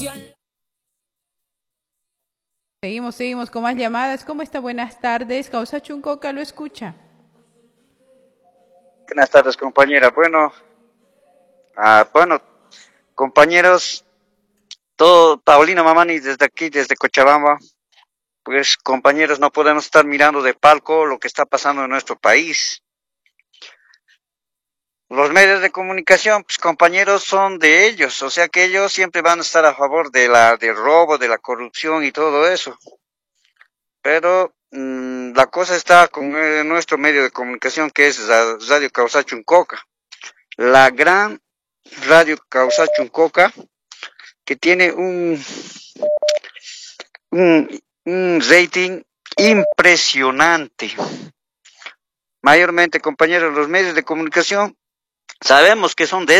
Seguimos con más llamadas. ¿Cómo está? Buenas tardes. Causa Chuncoca lo escucha. Buenas tardes, compañera. Bueno, compañeros, todo Paulino Mamani desde aquí, desde Cochabamba. Pues, compañeros, no podemos estar mirando de palco lo que está pasando en nuestro país. Los medios de comunicación, pues, compañeros, son de ellos, o sea que ellos siempre van a estar a favor del robo, de la corrupción y todo eso. Pero la cosa está con nuestro medio de comunicación, que es la Radio Causachuncoca, la gran Radio Causachuncoca, que tiene un rating impresionante. Mayormente, compañeros, los medios de comunicación sabemos que son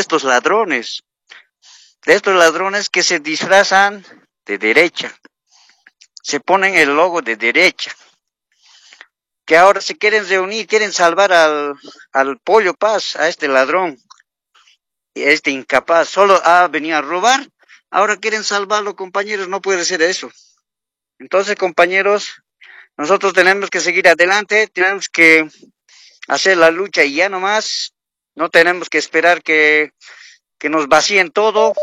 de estos ladrones que se disfrazan de derecha, se ponen el logo de derecha, que ahora se quieren reunir, quieren salvar al Pollo Paz, a este ladrón, este incapaz, solo ha venido a robar, ahora quieren salvarlo, compañeros, no puede ser eso. Entonces, compañeros, nosotros tenemos que seguir adelante, tenemos que hacer la lucha y ya nomás, no tenemos que esperar que nos vacíen todo.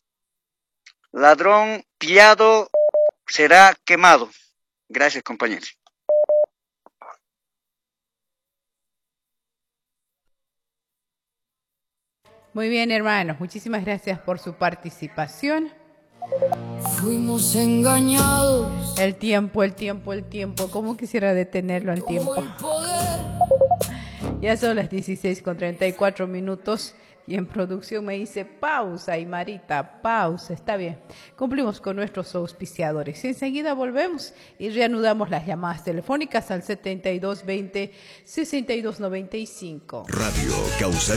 Ladrón pillado será quemado. Gracias, compañeros. Muy bien, hermanos. Muchísimas gracias por su participación. Fuimos engañados. El tiempo. ¿Cómo quisiera detenerlo al tiempo? Ya son las 16:34 y en producción me dice pausa y Marita, pausa. Está bien. Cumplimos con nuestros auspiciadores. Enseguida volvemos y reanudamos las llamadas telefónicas al 7220-6295. Radio Causa